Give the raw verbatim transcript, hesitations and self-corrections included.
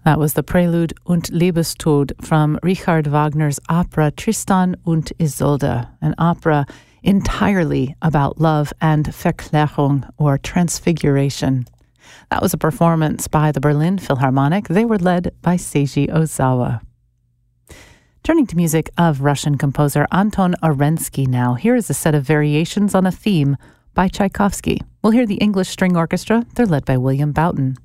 That was the Prelude und Liebestod from Richard Wagner's opera Tristan und Isolde, an opera entirely about love and Verklärung, or transfiguration. That was a performance by the Berlin Philharmonic. They were led by Seiji Ozawa. Turning to music of Russian composer Anton Arensky now, here is a set of variations on a theme by Tchaikovsky. We'll hear the English String Orchestra. They're led by William Boughton.